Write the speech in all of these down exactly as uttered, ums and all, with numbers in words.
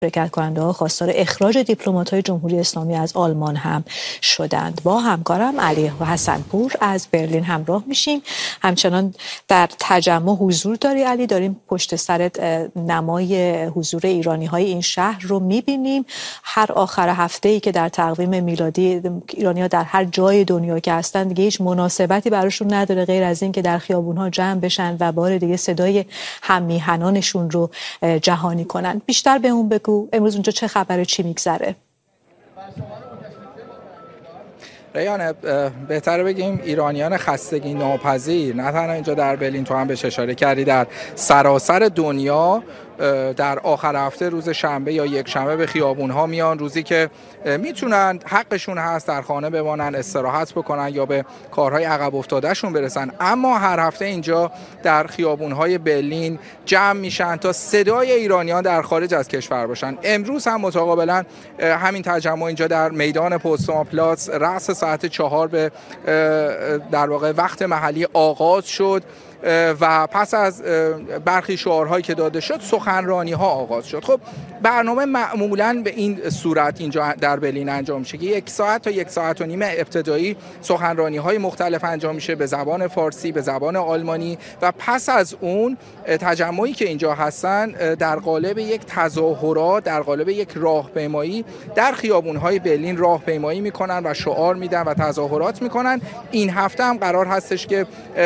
شرکت کننده ها خواستار اخراج دیپلمات‌های جمهوری اسلامی از آلمان هم شدند. با همکارم علی حسن‌پور از برلین همراه میشیم. همچنان در تجمع حضور داری علی، داریم پشت سرت نمای حضور ایرانی‌های این شهر رو میبینیم. هر آخر هفته‌ای که در تقویم میلادی ایرانی‌ها در هر جای دنیا که هستن دیگه هیچ مناسبتی براشون نداره غیر از این که در خیابون‌ها جمع بشن و بار دیگه صدای هم‌میهنانشون رو جهانی کنن. بیشتر به اون بگو امروز اونجا چه خبره، چی میگذره؟ ریان، بهتره بگیم ایرانیان خستگی ناپذیر نه تنها اینجا در برلین، تو هم بهش اشاره کردی، در سراسر دنیا در آخر هفته روز شنبه یا یک شنبه به خیابون‌ها میان، روزی که میتونن حقشون هست در خانه بمانن، استراحت بکنن یا به کارهای عقب افتادهشون برسن، اما هر هفته اینجا در خیابون‌های برلین جمع میشن تا صدای ایرانیان در خارج از کشور باشن. امروز هم متقابلا همین تجمع اینجا در میدان پوتسدام پلاس رأس ساعت چهار به در واقع وقت محلی آغاز شد و پس از برخی شعارهایی که داده شد سخنرانی ها آغاز شد. خب برنامه معمولاً به این صورت اینجا در برلین انجام میشه که یک ساعت تا یک ساعت و نیم ابتدایی سخنرانی های مختلف انجام میشه به زبان فارسی، به زبان آلمانی و پس از اون تجمعی که اینجا هستن در قالب یک تظاهرات، در قالب یک راهپیمایی در خیابون‌های برلین راهپیمایی میکنن و شعار میدن و تظاهرات میکنن. این هفته هم قرار هستش که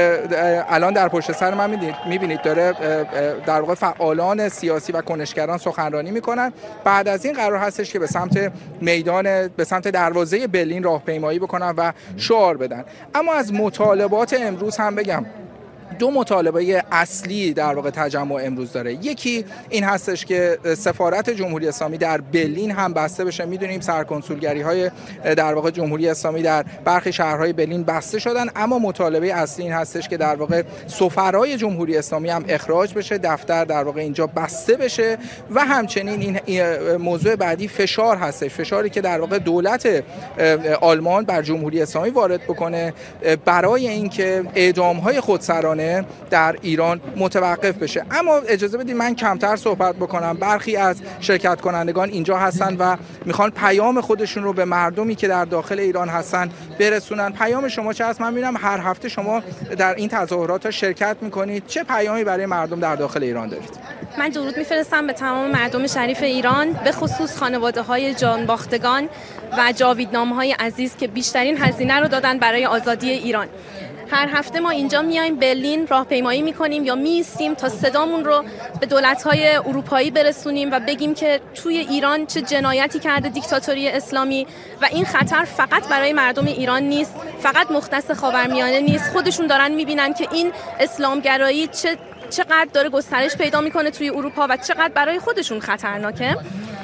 الان در پشت سر من میبینید داره در واقع فعالان سیاسی و کنشگران سخنرانی میکنن. بعد از این قرار هستش که به سمت میدان، به سمت دروازه برلین راهپیمایی بکنن و شعار بدن. اما از مطالبات امروز هم بگم دو مطالبه اصلی در واقع تجمع امروز داره. یکی این هستش که سفارت جمهوری اسلامی در برلین هم بسته بشه. میدونیم سرکنسولگری‌های در واقع جمهوری اسلامی در برخی شهرهای برلین بسته شدن، اما مطالبه اصلی این هستش که در واقع سفرای جمهوری اسلامی هم اخراج بشه، دفتر در واقع اینجا بسته بشه و همچنین این موضوع بعدی فشار هستش، فشاری که در واقع دولت آلمان بر جمهوری اسلامی وارد بکنه برای اینکه اعدام‌های خودسرانه در ایران متوقف بشه. اما اجازه بدید من کمتر صحبت بکنم. برخی از شرکت کنندگان اینجا هستن و میخوان پیام خودشون رو به مردمی که در داخل ایران هستن برسونن. پیام شما چه است؟ من میبینم هر هفته شما در این تظاهرات شرکت میکنید. چه پیامی برای مردم در داخل ایران دارید؟ من درود میفرستم به تمام مردم شریف ایران، به خصوص خانواده‌های جانباختگان و جاویدنامه‌های عزیز که بیشترین هزینه رو دادن برای آزادی ایران. هر هفته ما اینجا میایم برلین راهپیمایی میکنیم یا میایستیم تا صدامون رو به دولت‌های اروپایی برسونیم و بگیم که توی ایران چه جنایتی کرده دیکتاتوری اسلامی و این خطر فقط برای مردم ایران نیست، فقط مختص خاورمیانه نیست. خودشون دارن میبینن که این اسلامگرایی چه چقدر داره گسترش پیدا میکنه توی اروپا و چقدر برای خودشون خطرناکه.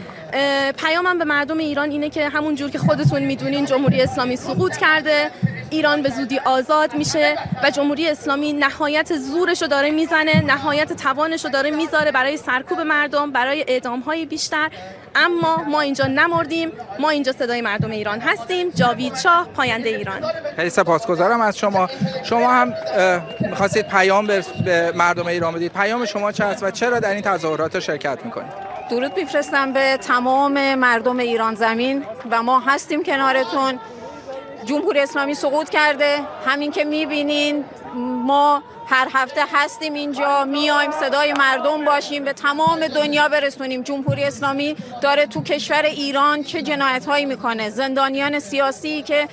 پیامم به مردم ایران اینه که همون جور که خودتون میدونین جمهوری اسلامی سقوط کرده، ایران به زودی آزاد میشه و جمهوری اسلامی نهایت زورشو داره میزنه، نهایت توانشو داره میذاره برای سرکوب مردم، برای اعدام‌های بیشتر. اما ما اینجا نمردیم، ما اینجا صدای مردم ایران هستیم. جاوید شاه، پاینده ایران. خیلی سپاسگزارم از شما. شما هم می‌خواستید پیام به مردم ایران بدید. پیام شما چه است و چرا در این تظاهرات شرکت می‌کنید؟ درود میفرستم به تمام مردم ایران زمین و ما هستیم کنارتون. جمهوری اسلامی سقوط کرده، همین که میبینین ما هر هفته هستیم اینجا، میایم صدای مردم باشیم، به تمام دنیا برسونیم جمهوری اسلامی داره تو کشور ایران چه جنایت‌هایی میکنه. زندانیان سیاسی که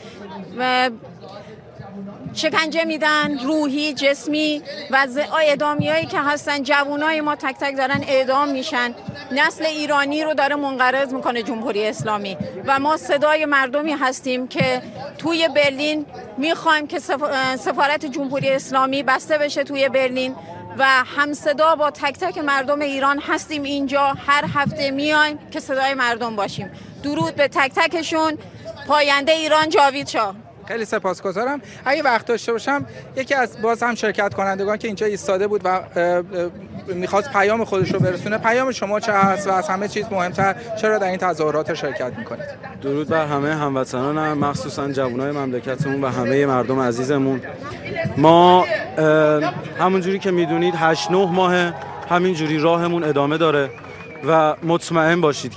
شکنجه میدن، روحی، جسمی و اعدامیایی که هستن، جوانای ما تک تک دارن اعدام میشن. نسل ایرانی رو داره منقرض میکنه جمهوری اسلامی و ما صدای مردمی هستیم که توی برلین میخوایم که سفارت جمهوری اسلامی بسته بشه توی برلین و همصدا با تک تک مردم ایران هستیم اینجا. هر هفته میایم که صدای مردم باشیم. درود به تک تکشون. پاینده ایران، جاوید شاه. خیلی سپاسگزارم. اگه وقت داشته باشم یکی از باز هم شرکت کنندگان که اینجا ایستاده بود و میخواست پیام خودش رو برسونه، پیام شما چه هست و از همه چیز مهمتر چرا در این تظاهرات شرکت میکنید؟ درود بر همه هموطنانم، مخصوصا جوانای مملکتمون و همه مردم عزیزمون. ما همونجوری که میدونید هشت نه ماه همینجوری راهمون ادامه داره و مطمئن باشید